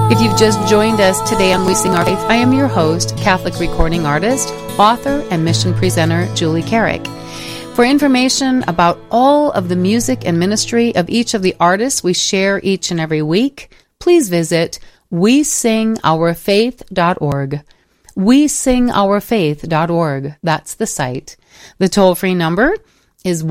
If you've just joined us today on We Sing Our Faith, I am your host, Catholic recording artist, author, and mission presenter, Julie Carrick. For information about all of the music and ministry of each of the artists we share each and every week, please visit wesingourfaith.org. wesingourfaith.org. That's the site. The toll-free number is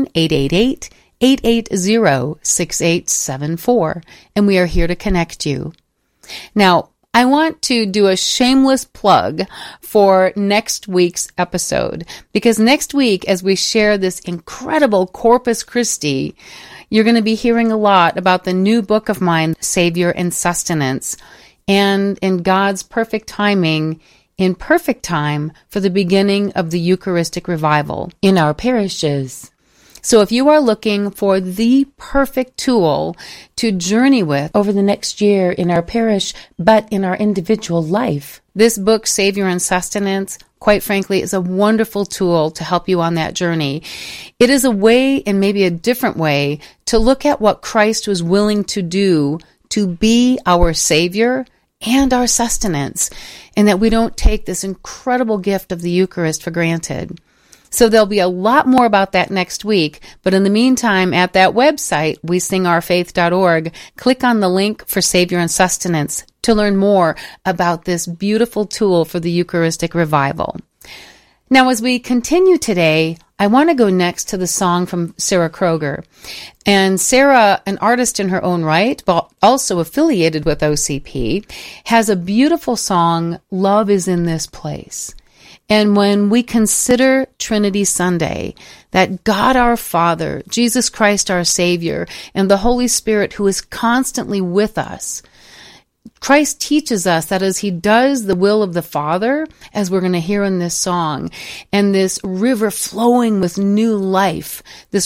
1-888-880-6874, and we are here to connect you. Now, I want to do a shameless plug for next week's episode, because next week, as we share this incredible Corpus Christi, you're going to be hearing a lot about the new book of mine, Savior and Sustenance, and in God's perfect timing, in perfect time for the beginning of the Eucharistic revival in our parishes. So if you are looking for the perfect tool to journey with over the next year in our parish, but in our individual life, this book, Savior and Sustenance, quite frankly, is a wonderful tool to help you on that journey. It is a way, and maybe a different way, to look at what Christ was willing to do to be our Savior and our sustenance, and that we don't take this incredible gift of the Eucharist for granted. So there'll be a lot more about that next week, but in the meantime, at that website, wesingourfaith.org, click on the link for Savior and Sustenance to learn more about this beautiful tool for the Eucharistic revival. Now, as we continue today, I want to go next to the song from Sarah Kroger. And Sarah, an artist in her own right, but also affiliated with OCP, has a beautiful song, Love is in This Place. And when we consider Trinity Sunday, that God our Father, Jesus Christ our Savior, and the Holy Spirit who is constantly with us, Christ teaches us that as he does the will of the Father, as we're going to hear in this song, and this river flowing with new life,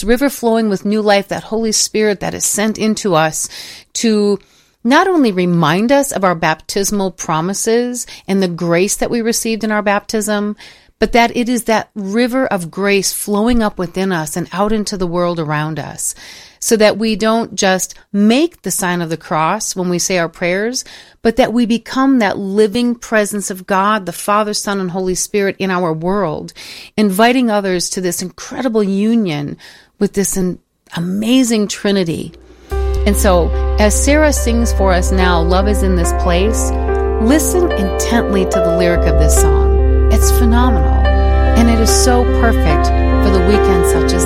that Holy Spirit that is sent into us to not only remind us of our baptismal promises and the grace that we received in our baptism, but that it is that river of grace flowing up within us and out into the world around us, so that we don't just make the sign of the cross when we say our prayers, but that we become that living presence of God, the Father, Son, and Holy Spirit in our world, inviting others to this incredible union with this amazing Trinity. And so, as Sarah sings for us now, Love is in This Place, listen intently to the lyric of this song. It's phenomenal, and it is so perfect for the weekend such as